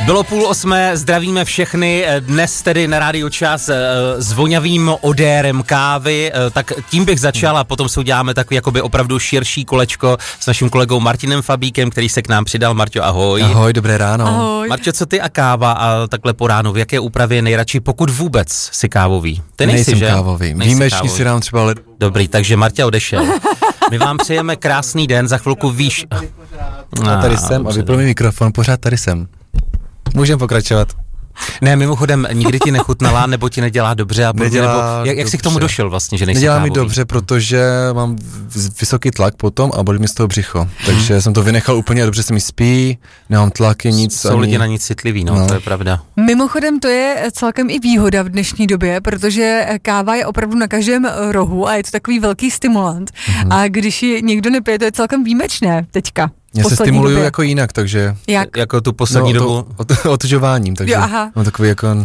Bylo 7:30, zdravíme všechny, dnes tedy na Rádiu Čas s voňavým odérem kávy, tak tím bych začal a potom si uděláme takový jakoby opravdu širší kolečko s naším kolegou Martinem Fabíkem, který se k nám přidal. Marťo, ahoj. Ahoj, dobré ráno. Ahoj. Marťo, co ty a káva a takhle po ránu, v jaké úpravě nejradši, pokud vůbec si kávový? Ty nejsi, že? Kávový. Výjimečně si dám třeba Dobrý, takže Marťa odešel. My vám přejeme krásný den, za chvilku víš... tady jsem a vypl mi mikrofon, pořád tady jsem. Můžeme pokračovat. Ne, mimochodem, nikdy ti nechutnala, nebo ti nedělá dobře, a nedělá nebo jak jsi k tomu došel vlastně, že nejsi nedělá kávový? mi dobře, protože mám vysoký tlak potom a bolí mi z toho břicho. Takže jsem to vynechal úplně, dobře se mi spí, nemám tlaky, nic. Jsou lidi na nic citliví, no, to je pravda. Mimochodem to je celkem i výhoda v dnešní době, protože káva je opravdu na každém rohu a je to takový velký stimulant. A když ji někdo nepije, to je celkem výjimečné teďka. Já se stimuluju době jako jinak, takže... Jak? Jako tu poslední dobu? Otužováním, takže jo, aha. mám takový jako...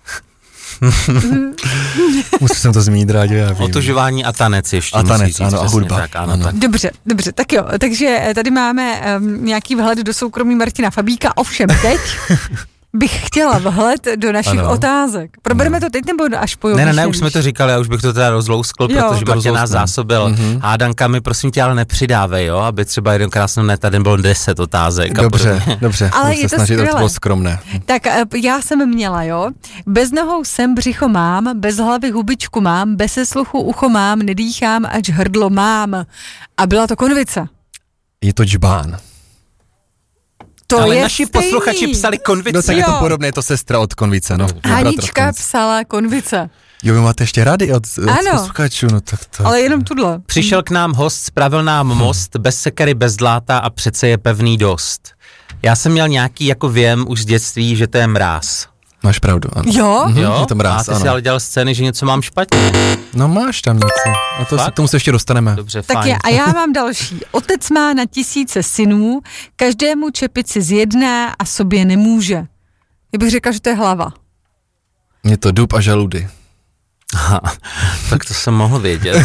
Musím jsem to zmínit, rádi, já vím. Otužování a tanec ještě. A tanec, říct, ano, a hudba. Tak, ano. Tak. Dobře, tak jo, takže tady máme nějaký vhled do soukromí Martina Fabíka, ovšem teď bych chtěla vhled do našich otázek. Probereme to teď nebo až po Ne, už jsme to říkali, já už bych to teda rozlouskl, protože Martin nás zásobil hádankami, prosím tě, ale nepřidávej, jo, aby třeba jeden krásný tady bylo 10 otázek. Dobře, ale budu se snažit, aby to bylo skromné. Tak já jsem měla, jo, bez nohou jsem břicho mám, bez hlavy hubičku mám, bez sluchu ucho mám, nedýchám, ač hrdlo mám. A byla to konvice. Je to džbán. To ale je naši stejný. Posluchači psali konvici. No tak je to podobné, je to sestra od konvice, no. Hanička psala konvice. Jo, vy máte ještě rady od posluchačů, no tak to... Ale jenom tudle. Přišel k nám host, spravil nám most, bez sekery, bez dláta a přece je pevný dost. Já jsem měl nějaký jako věm už z dětství, že to je mráz. Máš pravdu, ano. Jo? Jo? Je to mráz, a ty si ale dělal scény, že něco mám špatně. No máš tam něco. A to k tomu se ještě dostaneme. Dobře, tak fajn. a já mám další. Otec má na 1000 synů, každému čepici zjedná a sobě nemůže. Já bych řekla, že to je hlava. Je to dub a žaludy. Aha, tak to jsem mohl vědět.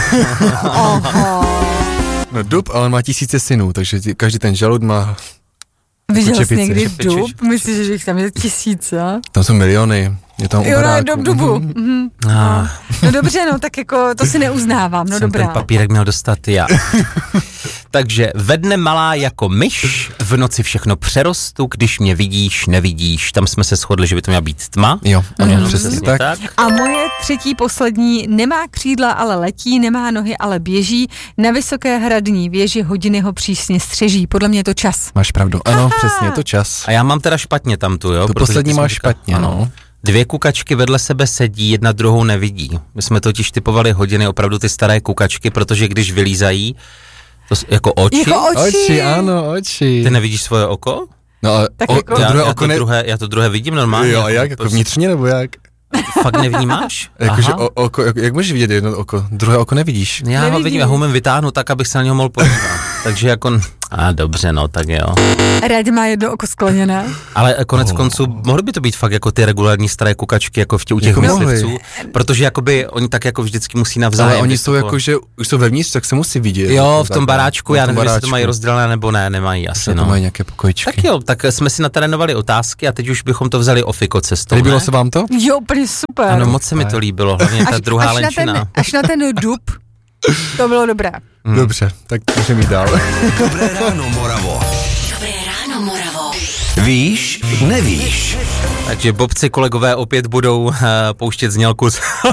No dub, ale má 1000 synů, takže každý ten žalud má... Viděl jsi někdy dub? Myslíš, že jich tam je 1000? Tam jsou miliony. Je tam jo, na jednom dubu. No dobře, no tak jako to si neuznávám, no dobrá. Ten papírek měl dostat já. Takže ve dne malá jako myš, v noci všechno přerostu, když mě vidíš, nevidíš. Tam jsme se shodli, že by to měla být tma. Jo, přesně tak. A moje třetí poslední, nemá křídla, ale letí, nemá nohy, ale běží, na vysoké hradní věži hodiny ho přísně střeží. Podle mě je to čas. Máš pravdu, ano, přesně, je to čas. A já mám teda špatně tam tu, jo? To poslední máš špatně, no. 2 kukačky vedle sebe sedí, jedna druhou nevidí. My jsme totiž typovali hodiny opravdu ty staré kukačky, protože když vylízají, to jako oči. Jako oči, ano, oči. Ty nevidíš svoje oko? No ale já to druhé vidím normálně. Jo, a jak? Jako vnitřně nebo jak? Fakt nevnímáš? Jakože oko, jak můžeš vidět jedno oko? Druhé oko nevidíš? Já ho vidím, já ho umím vytáhnout tak, abych se na něho mohl podívat. Takže jako... dobře, no, tak jo. Rád má jedno oko skleněné. Ale konec konců, mohly by to být fakt jako ty regulární staré kukačky, jako u těch myslivců, protože jakoby oni tak jako vždycky musí navzájem. Ale oni jsou jako, že už jsou vevnitř, tak se musí vidět. Jo, v tom baráčku, já nevím, jestli to mají rozdělené nebo ne, nemají asi, no. To mají nějaké pokojičky. Tak jo, tak jsme si natrénovali otázky a teď už bychom to vzali ofiko cestou. Líbilo se vám to? Jo, úplně super. Ano, moc se mi to líbilo, hlavně ta druhá lenčina. Až na ten dub, to bylo dobré. Dobře, tak můžeme jít dál. Dobré ráno, Moravo. Dobré ráno, Moravo. Víš, nevíš. Takže bobci kolegové opět budou pouštět znělku.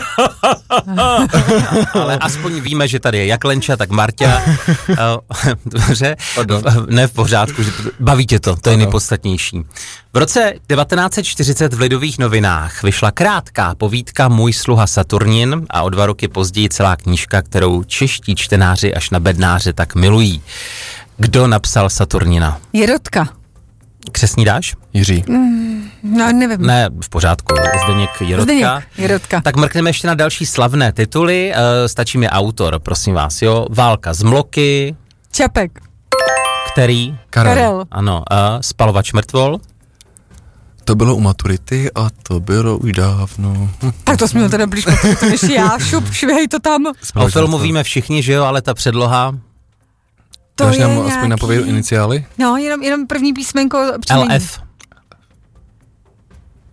Ale aspoň víme, že tady je jak Lenča, tak Marťa. Dobře, ne v pořádku, že baví tě to je nejpodstatnější. V roce 1940 v Lidových novinách vyšla krátká povídka Můj sluha Saturnin a o 2 roky později celá knížka, kterou čeští čtenáři až na bednáře tak milují. Kdo napsal Saturnina? Jirotka. Křestní dáš? Jiří. No, nevím. Ne, v pořádku. Zdeněk Jirotka. Tak mrkneme ještě na další slavné tituly. Stačí mi autor, prosím vás, jo. Válka z Mloky. Čapek. Který? Karel. Ano. Spalovač mrtvol. To bylo u maturity a to bylo už dávno. Tak to jsme teda blíž než já. Šup, švihej to tam. O filmu víme všichni, že jo, ale ta předloha... To je nám aspoň napovědu iniciály? No, jenom první písmenko. LF.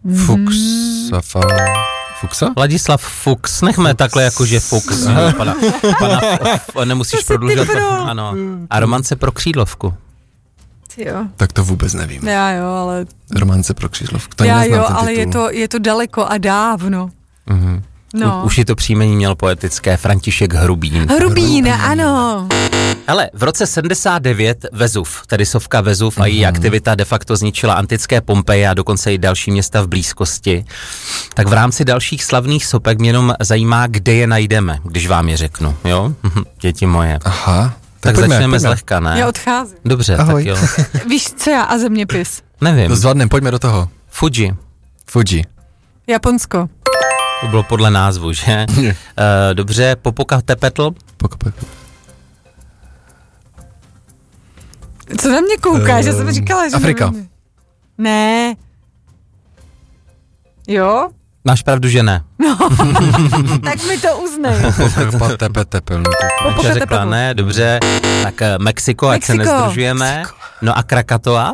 Fuxa? Ladislav Fuchs, nechme takhle jakože Fuchs, pana nemusíš prodlužovat. Ano. A Romance pro křídlovku. Jo. Tak to vůbec nevím. Já jo, ale... Romance pro křídlovku, to Já neznám jo, ten ale titul. je to daleko a dávno. No. Už je to příjmení měl poetické František Hrubín. Hrubín, ano. Hele, v roce 79 Vezuv, tedy sopka Vezuv a její aktivita de facto zničila antické Pompeje a dokonce i další města v blízkosti. Tak v rámci dalších slavných sopek mě jenom zajímá, kde je najdeme, když vám je řeknu, jo? Děti moje. Aha. Tak začneme zlehka, ne? Já odcházím. Dobře, Ahoj. tak jo. Víš, co já a zeměpis? Nevím. To zvládnem, pojďme do toho. Fuji. Japonsko. To bylo podle názvu, že? Dobře, Popocatépetl. Co na mě koukáš? Já jsem říkala, že... Afrika. Ne. Jo? Máš pravdu, že ne. Tak mi to uznej. Takže řekla ne, dobře. Tak Mexiko, ať se nezdržujeme. No a Krakatoa?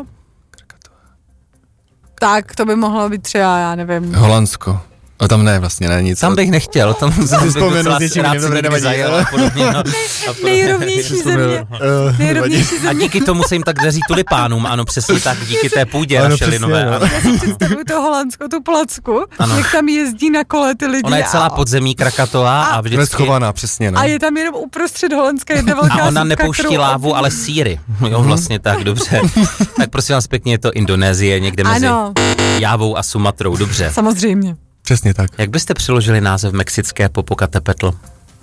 Tak, to by mohlo být třeba, já nevím. Holandsko. A tam ne, vlastně ne nic. Tam bych nechtěl, tam bych docela rád si někdy zajel a podobně. No. Nejrovnější země. Nejrovnější A země. díky tomu se jim tak daří tulipánům, ano, přesně tak, díky té půdě Ano, rašelinové. přesně, Ano. Já si představuju to Holandsko, tu placku, Ano. jak tam jezdí na kole ty lidi. Ona je celá podzemí Krakatoa a vždycky... schovaná, přesně, no. A je tam jenom uprostřed Holandska jedna velká A ona sopka, nepouští kterou- lávu, ale síry. Jo, vlastně tak, dobře. Tak prosím vás pěkně, je to Indonésie, někde mezi Ano, Jávou a Sumatrou, dobře. samozřejmě. Přesně tak. Jak byste přiložili název mexické Popocatépetl?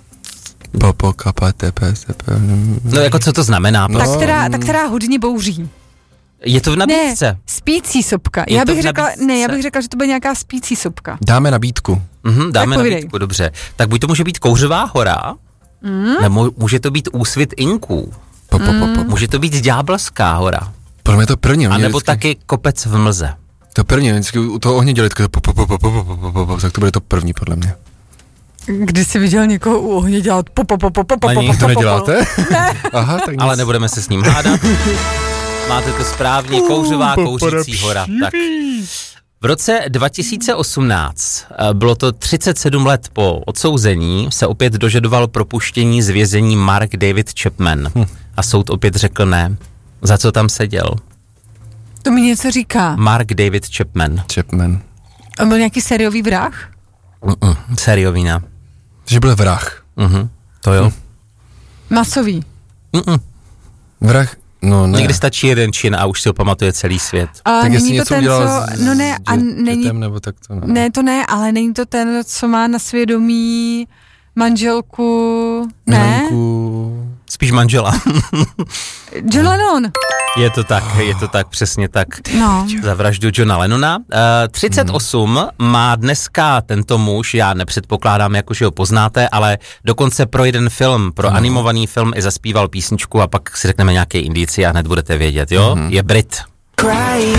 No jako co to znamená? No. Ta, která hodně bouří. Je to v nabídce? Ne, spící sopka. Je Já to bych v řekla, nabídce? já bych řekla, že to bude nějaká spící sopka. Dáme nabídku. Dáme povídej. nabídku, dobře. Tak buď to může být Kouřová hora, nebo může to být Úsvit Inků, může to být Ďábelská hora, Pro mě to první. a nebo taky Kopec v mlze. To první, vždycky u toho ohně dělit, tak to bude to první, podle mě. Kdy jsi viděl někoho u ohně dělat To neděláte? Aha, tak nic. Ale nebudeme se s ním hádat. Máte to správně, Kouřová kouřící hora. Tak. V roce 2018, bylo to 37 let po odsouzení, se opět dožadoval propuštění z vězení Mark David Chapman. A soud opět řekl ne. Za co tam seděl? To mi něco říká. Mark David Chapman. On byl nějaký sériový vrah? Sériovina. Že byl vrah. To jo. Masový. Vrah, no ne. Někdy stačí jeden čin a už si ho pamatuje celý svět. A Tak jestli není to něco ten, udělal co... No ne, a není... dětem, nebo tak to ne. Ne, to ne, ale není to ten, co má na svědomí manželku... Ne? Milenku. Spíš manžela. John Lennon. Je to tak, přesně tak. No. Za vraždu Johna Lennona. 38 má dneska tento muž, já nepředpokládám, že ho poznáte, ale dokonce pro jeden film, pro animovaný film i zaspíval písničku a pak si řekneme nějaké indicie a hned budete vědět, jo? Je Brit.